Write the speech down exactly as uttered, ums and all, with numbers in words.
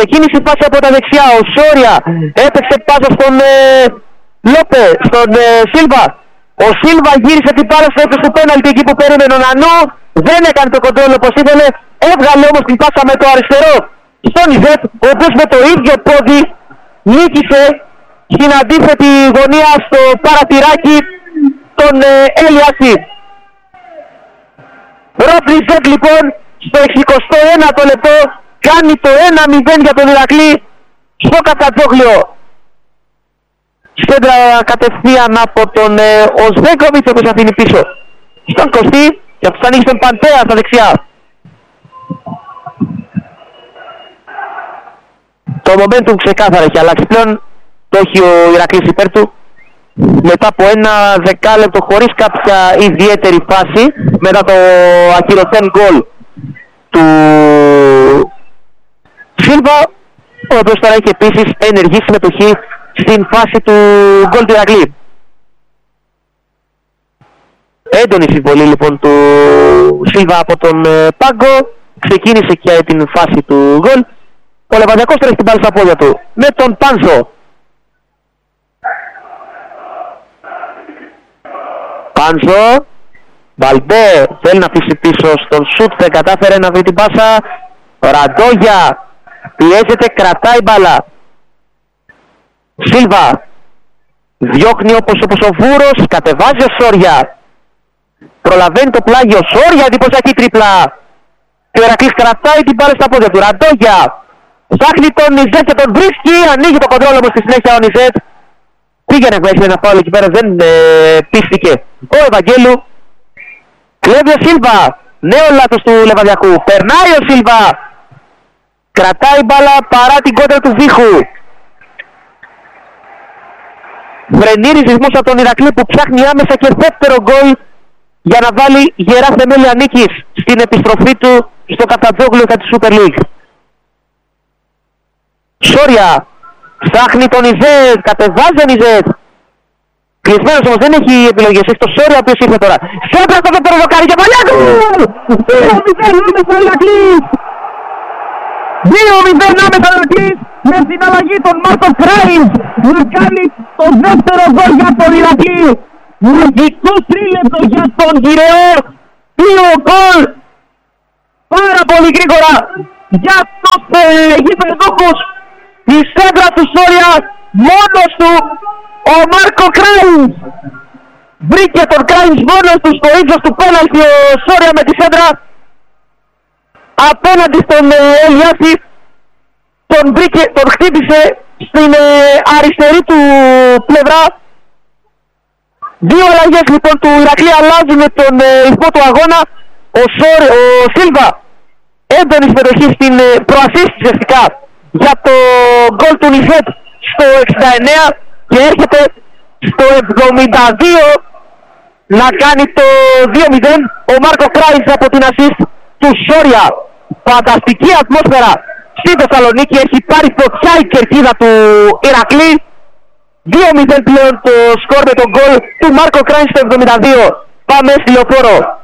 Ξεκίνησε η φάση από τα δεξιά. Ο Σόρια έπαιξε πάσα στον ε, Λόπε, στον ε, Σίλβα. Ο Σίλβα γύρισε την πάσα στο ύψος του πέναλτι εκεί που περίμενε ο Νανού. Δεν έκανε το κοντρόλ όπως ήθελε. Έβγαλε όμως την πάσα με το αριστερό στον Ιζέτ, ο οποίος με το ίδιο πόδι νίκησε στην αντίθετη γωνία στο παρατηράκι τον ε, Ελιασί. Ρόμπι Ιζέτ λοιπόν στο εξηκοστό ένατο λεπτό κάνει το ένα μηδέν για τον Ηρακλή στο Κατατζόγλιο. Σέντρα κατευθείαν από τον ε, Οσβέγκοβιτς, ο οποίος αφήνει πίσω στον Κωστή και αυτός ανοίγει στον Παντέα στα δεξιά. Το momentum ξεκάθαρα έχει αλλάξει πλέον, το έχει ο Ηρακλής υπέρ του. Μετά από ένα δεκάλεπτο χωρίς κάποια ιδιαίτερη φάση, μετά το ακυρωθέν γκολ του Σίλβα, ο οποίος τώρα έχει επίσης ενεργή συμμετοχή στην φάση του γκολ του Ηρακλή. Έντονη συμβολή λοιπόν του Σίλβα από τον ε, Πάγκο, ξεκίνησε και την φάση του γκολ. Ο Λεβαδιακός τρέχει την μπάλα στα πόδια του με τον Πάνσο. Πάνσο, Μπαλμπέ θέλει να αφήσει πίσω στον σουτ, δεν κατάφερε να βρει την πάσα. Ραντόγια πιέζεται, κρατάει μπάλα. Σίλβα διώχνει όπως, όπως ο Βούρος, κατεβάζει ο Σόρια. Προλαβαίνει το πλάγιο, Σόρια εντυπωσιακή τρίπλα. Και ο Ηρακλής κρατάει την μπάλα στα πόδια του. Ραντόγια ψάχνει τον Ιζέτ και τον βρίσκει, ανοίγει το κοντρόλ όμως στη συνέχεια ο Ιζέτ. Πήγαινε μέσα ένα φάουλ εκεί πέρα, δεν ε, πίστηκε ο Ευαγγέλου. Κλέβει ο Σίλβα, νέο λάθος του Λεβαδιακού. Περνάει ο Σίλβα, κρατάει μπάλα παρά την κόντρα του Βίχου. Βρενήρης ρυθμός από τον Ηρακλή που ψάχνει άμεσα και δεύτερο γκολ για να βάλει γερά θεμέλια νίκης στην επιστροφή του στο Κατατζόγλιο κατά τη Super League. Σόρια ψάχνει τον Ιζέτ, κατεβάζει τον Ιζέτ. Κλεισμένος όμως, δεν έχει επιλογές, έχει το Σόρια ο οποίος ήρθε τώρα. Σέντρα στο δεύτερο δοκάρι και παλιά του! δύο μηδέν άμεσα Ηρακλής! δύο μηδέν άμεσα Ηρακλής με την αλλαγή των Μάρκο Κράινς να κάνει το δεύτερο γκολ για τον Ηρακλή. Μαγικό τρίλεπτο για τον Γυραιό. Δύο γκολ πάρα πολύ γρήγορα για τους ε, γηπεδούχους. Η σέντρα του Σόρια μόνος του, ο Μάρκο Κράινς. Βρήκε τον Κράινς μόνος του στο ύψος του πέναλτι ο Σόρια με τη σέντρα απέναντι στον ε, Ελιάση. Τον βρήκε, τον χτύπησε στην ε, αριστερή του πλευρά. Δύο αλλαγές λοιπόν του Ηρακλή αλλάζουν με τον ε, ρυθμό του αγώνα. Ο, Σόρ, ο Σίλβα έντονη συμμετοχή στην ε, προασίστηση ουσιαστικά για το γκολ του Νιζέτ στο εξήντα εννέα και έρχεται στο εβδομήντα δύο να κάνει το δύο μηδέν ο Μάρκο Κράινς από την ασίστ του Σόρια. Φανταστική ατμόσφαιρα στη Θεσσαλονίκη, έχει πάρει φωτιά η κερκίδα του Ηρακλή. δύο μηδέν πλέον το σκορ με τον γκολ του Μάρκο Κράινς στο εβδομήντα δύο. Πάμε στη Λεωφόρο.